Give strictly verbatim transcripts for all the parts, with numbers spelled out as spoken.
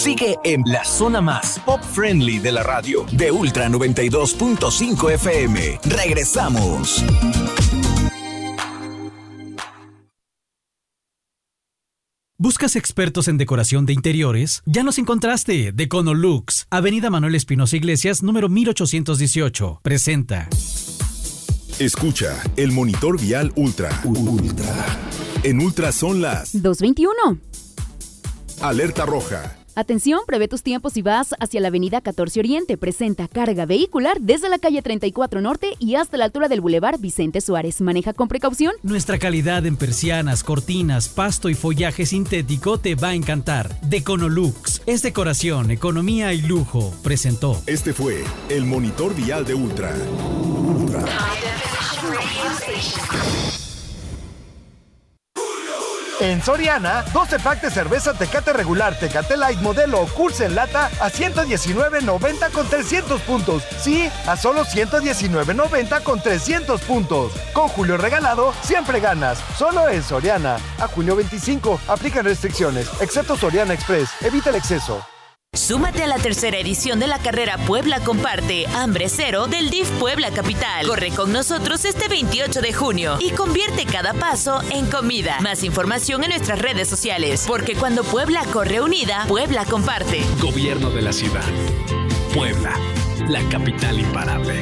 Sigue en la zona más pop friendly de la radio, de Ultra noventa y dos punto cinco F M. Regresamos. ¿Buscas expertos en decoración de interiores? Ya nos encontraste. Deconolux, Avenida Manuel Espinosa Iglesias, número mil ochocientos dieciocho. Presenta. Escucha el monitor vial Ultra. Ultra. En Ultra son las dos veintiuno. Alerta roja. Atención, prevé tus tiempos si vas hacia la avenida catorce Oriente. Presenta carga vehicular desde la calle treinta y cuatro Norte y hasta la altura del Boulevard Vicente Suárez. Maneja con precaución. Nuestra calidad en persianas, cortinas, pasto y follaje sintético te va a encantar. Deconolux es decoración, economía y lujo. Presentó. Este fue el monitor vial de Ultra. Ultra. En Soriana, doce pack de cerveza Tecate regular, Tecate Light modelo o Cursa en lata a ciento diecinueve noventa con trescientos puntos. Sí, a solo ciento diecinueve noventa con trescientos puntos. Con Julio regalado, siempre ganas. Solo en Soriana. A julio veinticinco, aplican restricciones, excepto Soriana Express. Evita el exceso. Súmate a la tercera edición de la carrera Puebla Comparte, Hambre Cero del D I F Puebla Capital. Corre con nosotros este veintiocho de junio y convierte cada paso en comida. Más información en nuestras redes sociales, porque cuando Puebla corre unida, Puebla comparte. Gobierno de la ciudad. Puebla, la capital imparable.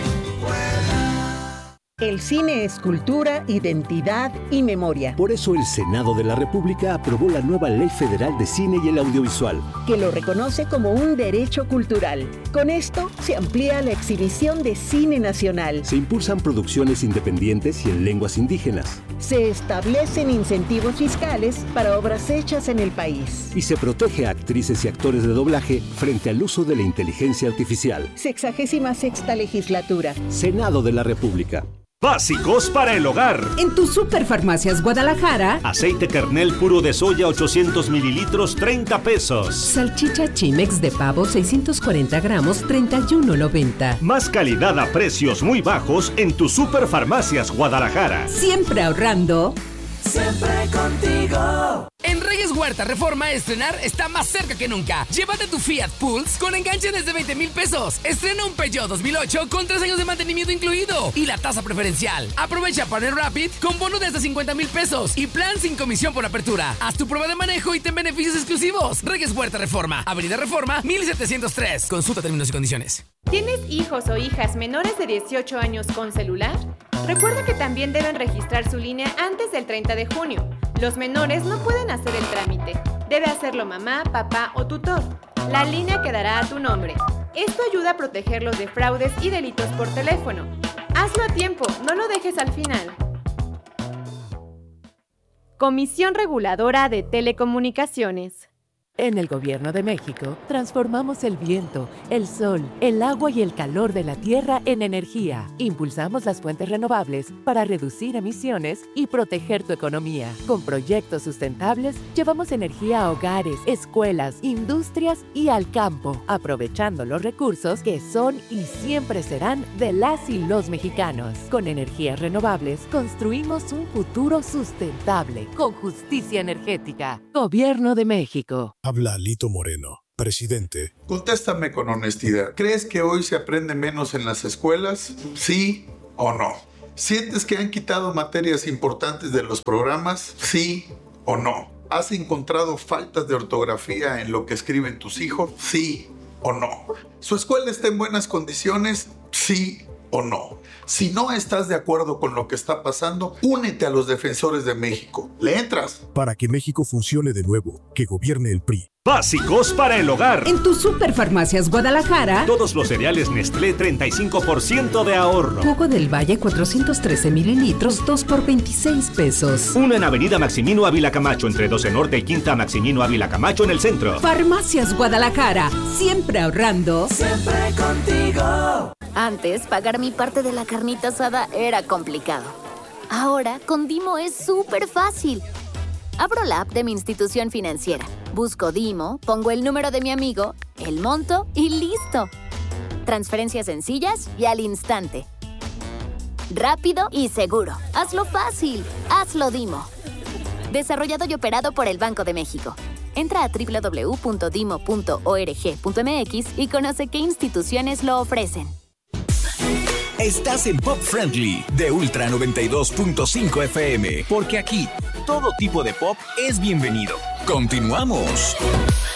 El cine es cultura, identidad y memoria. Por eso el Senado de la República aprobó la nueva Ley Federal de Cine y el Audiovisual, que lo reconoce como un derecho cultural. Con esto se amplía la exhibición de cine nacional. Se impulsan producciones independientes y en lenguas indígenas. Se establecen incentivos fiscales para obras hechas en el país. Y se protege a actrices y actores de doblaje frente al uso de la inteligencia artificial. Sexagésima sexta legislatura. Senado de la República. Básicos para el hogar. En tu Superfarmacias Guadalajara. Aceite Kernel puro de soya ochocientos mililitros, treinta pesos. Salchicha Chimex de pavo seiscientos cuarenta gramos, treinta y uno noventa. Más calidad a precios muy bajos en tu Superfarmacias Guadalajara. Siempre ahorrando. Siempre contigo. En Reyes Huerta Reforma, estrenar está más cerca que nunca. Llévate tu Fiat Pulse con enganche desde veinte mil pesos. Estrena un Peugeot dos mil ocho con tres años de mantenimiento incluido y la tasa preferencial. Aprovecha Partner Rapid con bono de hasta cincuenta mil pesos y plan sin comisión por apertura. Haz tu prueba de manejo y ten beneficios exclusivos. Reyes Huerta Reforma, Avenida Reforma, mil setecientos tres. Consulta términos y condiciones. ¿Tienes hijos o hijas menores de dieciocho años con celular? Recuerda que también deben registrar su línea antes del treinta de junio. Los menores no pueden hacer el trámite. Debe hacerlo mamá, papá o tutor. La línea quedará a tu nombre. Esto ayuda a protegerlos de fraudes y delitos por teléfono. Hazlo a tiempo, no lo dejes al final. Comisión Reguladora de Telecomunicaciones. En el Gobierno de México, transformamos el viento, el sol, el agua y el calor de la tierra en energía. Impulsamos las fuentes renovables para reducir emisiones y proteger tu economía. Con proyectos sustentables, llevamos energía a hogares, escuelas, industrias y al campo, aprovechando los recursos que son y siempre serán de las y los mexicanos. Con energías renovables, construimos un futuro sustentable, con justicia energética. Gobierno de México. Habla Alito Moreno, presidente. Contéstame con honestidad. ¿Crees que hoy se aprende menos en las escuelas? ¿Sí o no? ¿Sientes que han quitado materias importantes de los programas? ¿Sí o no? ¿Has encontrado faltas de ortografía en lo que escriben tus hijos? ¿Sí o no? ¿Su escuela está en buenas condiciones? ¿Sí o no? Si no estás de acuerdo con lo que está pasando, únete a los defensores de México. ¿Le entras? Para que México funcione de nuevo, que gobierne el P R I. Básicos para el hogar. En tu Superfarmacias Guadalajara. Todos los cereales Nestlé, treinta y cinco por ciento de ahorro. Jugo del Valle, cuatrocientos trece mililitros, dos por veintiséis pesos. Uno en Avenida Maximino Ávila Camacho, entre doce Norte y Quinta Maximino Ávila Camacho en el centro. Farmacias Guadalajara, siempre ahorrando. Siempre contigo. Antes, pagar mi parte de la carnita asada era complicado. Ahora, con Dimo es súper fácil. Abro la app de mi institución financiera, busco Dimo, pongo el número de mi amigo, el monto y ¡listo! Transferencias sencillas y al instante. Rápido y seguro. Hazlo fácil. Hazlo Dimo. Desarrollado y operado por el Banco de México. Entra a doble u doble u doble u punto dimo punto org punto eme equis y conoce qué instituciones lo ofrecen. Estás en Pop Friendly de Ultra noventa y dos punto cinco F M, porque aquí todo tipo de pop es bienvenido. Continuamos.